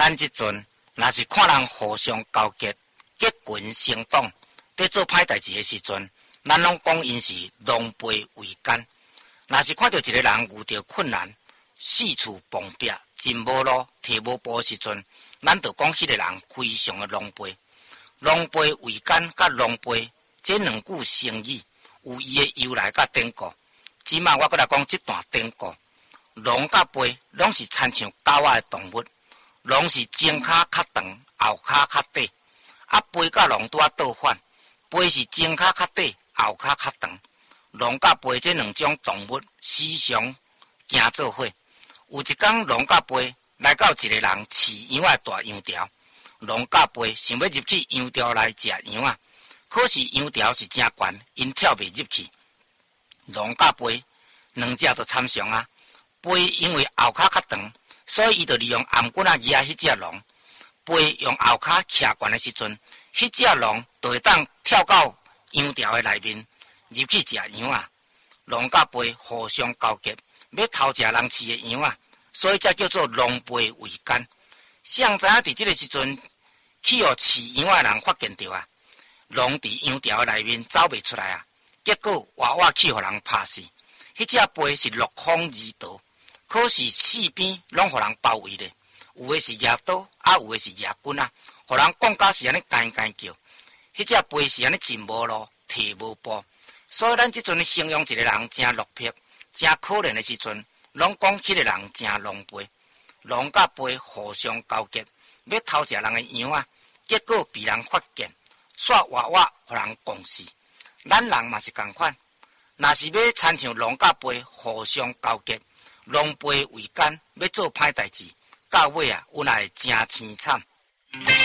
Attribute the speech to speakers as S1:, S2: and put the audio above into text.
S1: 咱即阵若是看人互相交结、结群成党，在做歹代志的时阵，咱拢讲因是狼狽为奸。若是看到一个人遇到困难，四处碰壁，进无路、摕无步的时阵，咱就讲迄个人非常的狼狽。狼狽为奸甲狼狽这两句成语有伊的由来甲典故。即卖我搁来讲这段典故。狼甲狽拢是亲像狗仔的动物，狼是前骹较长，后骹较短，狽甲狼拄啊倒反，狽是前骹较短，后骹较长。狼甲狽这两种动物时常行做伙。有一天，狼甲狽来到一个人饲羊的大羊条，狼甲狽想要入去羊条来食羊啊，可是羊条是真悬，因跳袂入去。狼甲狽两只都参详啊。狽因为后骹较长，所以伊就利用颔棍啊压迄只狼。狽用后骹徛悬的时阵，迄只狼就会当跳到羊条的内面入去食羊啊。狼甲狽互相交结，要偷食人饲的羊啊，所以才叫做狼狽为奸。谁知影伫这个时阵，去互饲羊的人发现到啊，狼伫羊条的内面走袂出来啊，结果活活去互人拍死。迄只狽是落荒而逃。可是四边拢互人包围咧，有的是牙刀，有的是牙棍啊，互人讲甲是安尼干干叫。迄只狽是安尼进无路，摕无步，所以咱即阵形容一个人真落魄、真可怜的时阵，拢讲迄个人真狼狽。狼甲狽互相交结，要偷食人的羊啊，结果被人发现，煞活活互人讲死。咱人嘛是共款，若是要亲像狼甲狽互相交结。狼狽为奸，要做歹代志，到尾啊，有来真凄惨。